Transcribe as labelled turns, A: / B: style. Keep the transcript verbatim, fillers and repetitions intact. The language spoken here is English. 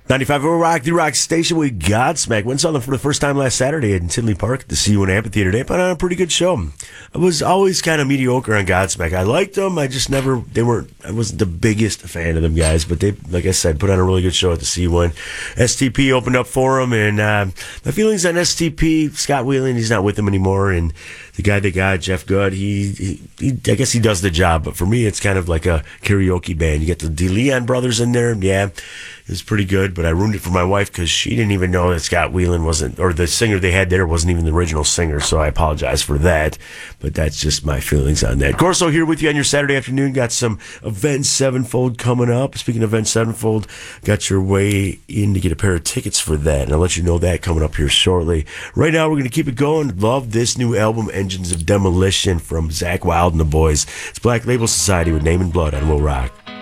A: ninety-five point oh Rock, the Rock Station with Godsmack. Went and saw them for the first time last Saturday in Tinley Park at the C U N Amphitheater. They put on a pretty good show. I was always kind of mediocre on Godsmack. I liked them. I just never, they weren't, I wasn't the biggest fan of them guys, but they, like I said, put on a really good show at the C U N. S T P opened up for them, and uh, my feelings on S T P, Scott Whelan, he's not with them anymore, and the guy they got, Jeff Good, he, he, he, I guess he does the job, but for me, it's kind of like a karaoke band. You get the DeLeon brothers in there, yeah, it was pretty good, but I ruined it for my wife because she didn't even know that Scott Whelan wasn't, or the singer they had there wasn't even the original singer, so I apologize for that, but that's just my feelings on that. Corso here with you on your Saturday afternoon. Got some Avenged Sevenfold coming up. Speaking of Avenged Sevenfold, got your way in to get a pair of tickets for that, and I'll let you know that coming up here shortly. Right now, we're going to keep it going. Love this new album, Engines of Demolition, from Zakk Wylde and the boys. It's Black Label Society with Name and Blood on Will Rock.